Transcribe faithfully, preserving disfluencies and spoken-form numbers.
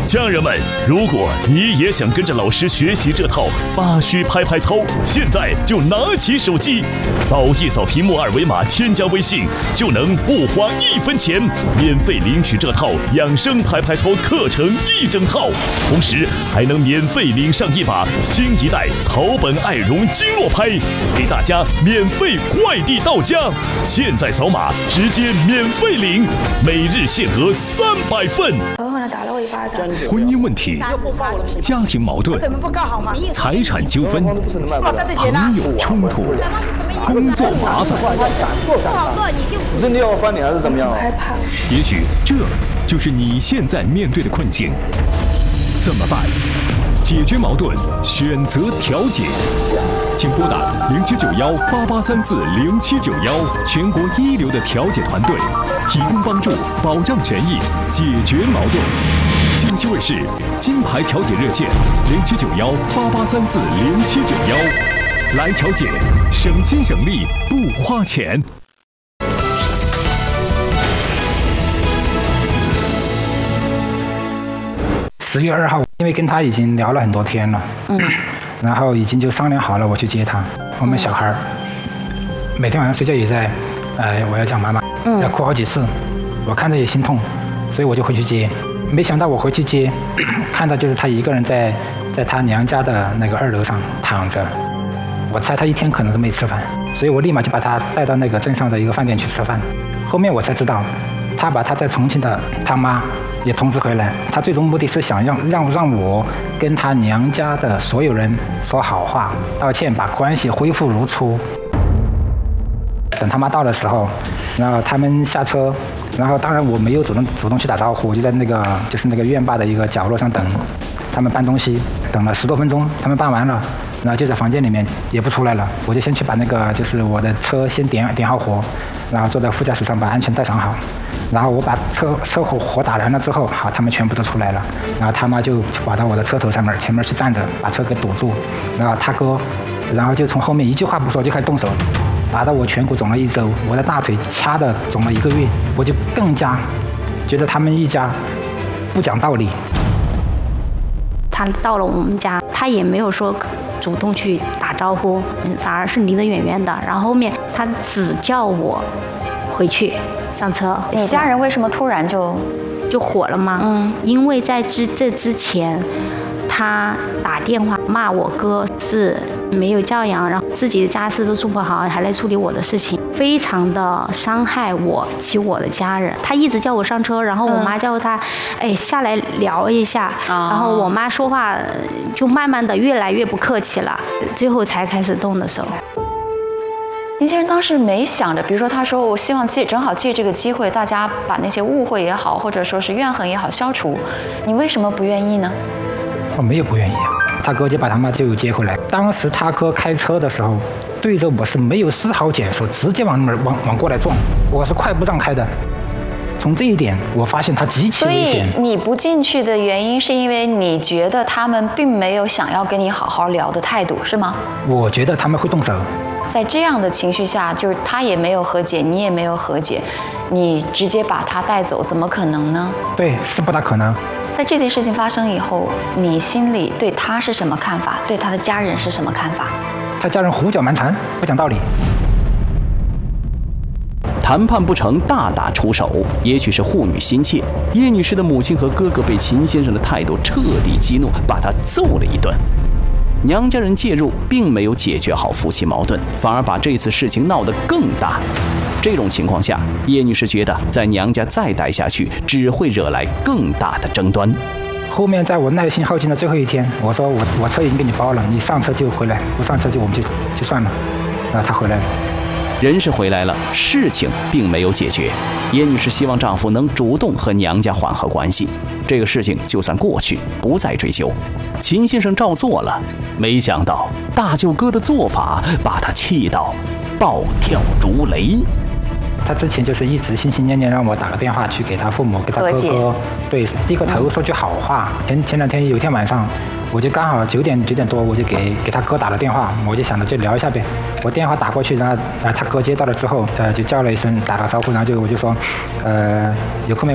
家人们，如果你也想跟着老师学习这套八虚拍拍操，现在就拿起手机，扫一扫屏幕二维码，添加微信，就能不花一分钱免费领取这套养生拍拍操课程一整套，同时还能免费领上一把新一代草本爱绒经络拍，给大家免费快递到家。现在扫码直接免费领，每日限额三百份。 然后呢，打了我一巴掌。 婚姻问题、家庭矛盾、财产纠纷、朋友冲突、工作麻烦， 不好做你就真的要翻脸还是怎么样？ 害怕。 也许这就是你现在面对的困境，怎么办？解决矛盾，选择调解，请拨打零七九幺八八三四零七九幺，全国一流的调解团队，提供帮助，保障权益，解决矛盾。江西卫视金牌调解热线零七九幺八八三四零七九幺，来调解，省心省力不花钱。 十月二号，因为跟他已经聊了很多天了，嗯，然后已经就商量好了，我去接他。我们小孩每天晚上睡觉也在，呃，我要讲妈妈，嗯，要哭好几次，我看着也心痛，所以我就回去接。没想到我回去接，看到就是他一个人在在他娘家的那个二楼上躺着，我猜他一天可能都没吃饭，所以我立马就把他带到那个镇上的一个饭店去吃饭。后面我才知道，他把他在重庆的他妈也通知回来，他最终目的是想让让让我跟他娘家的所有人说好话，道歉，把关系恢复如初。等他妈到的时候，然后他们下车，然后当然我没有主动主动去打招呼，我就在那个就是那个院坝的一个角落上等他们搬东西，等了十多分钟，他们搬完了，然后就在房间里面也不出来了，我就先去把那个就是我的车先点点好火，然后坐在副驾驶上把安全带上好。然后我把车车火火打燃了之后，好，他们全部都出来了。然后他妈就跑到我的车头上面前面去站着，把车给堵住。然后他哥，然后就从后面一句话不说就开始动手，打到我颧骨肿了一周，我的大腿掐的肿了一个月，我就更加觉得他们一家不讲道理。 他到了我们家，他也没有说主动去打招呼，反而是离得远远的。然后后面他只叫我回去上车。 你家人为什么突然就就火了吗？嗯，因为在之这之前，他打电话骂我哥是没有教养，然后自己的家事都做不好，还来处理我的事情，非常的伤害我及我的家人。他一直叫我上车，然后我妈叫他，哎下来聊一下，然后我妈说话就慢慢的越来越不客气了，最后才开始动的手。 年轻人当时没想着，比如说他说我希望借正好借这个机会，大家把那些误会也好，或者说是怨恨也好消除，你为什么不愿意呢？ 我没有不愿意啊，他哥就把他妈就接回来。当时他哥开车的时候，对着我是没有丝毫减速，直接往那往往过来撞，我是快步让开的。从这一点，我发现他极其危险。 所以你不进去的原因，是因为你觉得他们并没有想要跟你好好聊的态度，是吗？ 我觉得他们会动手。 在这样的情绪下，就是他也没有和解，你也没有和解，你直接把他带走，怎么可能呢？ 对，是不大可能。 在这件事情发生以后，你心里对他是什么看法？对他的家人是什么看法？ 他家人胡搅蛮缠，不讲道理。 谈判不成，大打出手。也许是护女心切，叶女士的母亲和哥哥被秦先生的态度彻底激怒，把她揍了一顿。娘家人介入，并没有解决好夫妻矛盾，反而把这次事情闹得更大。这种情况下，叶女士觉得在娘家再待下去，只会惹来更大的争端。 后面在我耐心耗尽的最后一天，我说我我车已经给你包了，你上车就回来，不上车就我们就就算了。然后他回来了。 人是回来了，事情并没有解决。叶女士希望丈夫能主动和娘家缓和关系，这个事情就算过去，不再追究。秦先生照做了，没想到大舅哥的做法把他气到暴跳如雷。 他之前就是一直心心念念让我打个电话去给他父母，给他哥哥，对，低个头说句好话。前前两天有一天晚上，我就刚好九点九点多，我就给给他哥打了电话，我就想着就聊一下呗。我电话打过去，然后呃他哥接到了之后，呃就叫了一声，打个招呼，然后就我就说，呃有空没